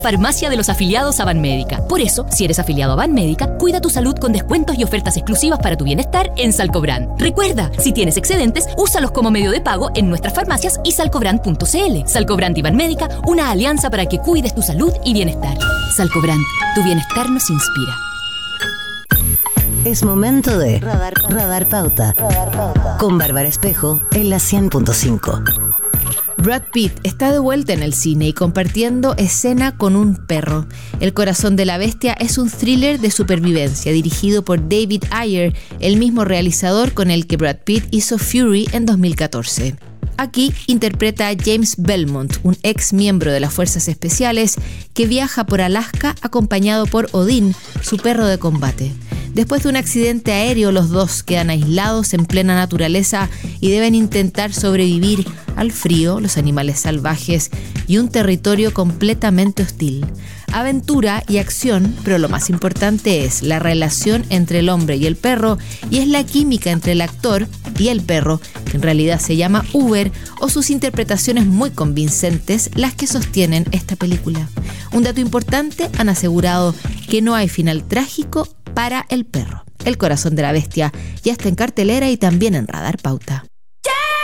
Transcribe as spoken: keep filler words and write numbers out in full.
Farmacia de los afiliados a Banmédica. Por eso, si eres afiliado a Banmédica, cuida tu salud con descuentos y ofertas exclusivas para tu bienestar en Salcobrand. Recuerda, si tienes excedentes, úsalos como medio de pago en nuestras farmacias y salcobrand punto c l. Salcobrand y Banmédica, una alianza para que cuides tu salud y bienestar. Salcobrand, tu bienestar nos inspira. Es momento de Radar, Radar Pauta. Radar Pauta. Con Bárbara Espejo en la cien punto cinco. Brad Pitt está de vuelta en el cine y compartiendo escena con un perro. El corazón de la bestia es un thriller de supervivencia dirigido por David Ayer, el mismo realizador con el que Brad Pitt hizo Fury en dos mil catorce. Aquí interpreta a James Belmont, un ex miembro de las Fuerzas Especiales que viaja por Alaska acompañado por Odin, su perro de combate. Después de un accidente aéreo, los dos quedan aislados en plena naturaleza y deben intentar sobrevivir al frío, los animales salvajes y un territorio completamente hostil. Aventura y acción, pero lo más importante es la relación entre el hombre y el perro, y es la química entre el actor y el perro, que en realidad se llama Uber, o sus interpretaciones muy convincentes las que sostienen esta película. Un dato importante, han asegurado que no hay final trágico para el perro. El corazón de la bestia ya está en cartelera y también en Radar Pauta.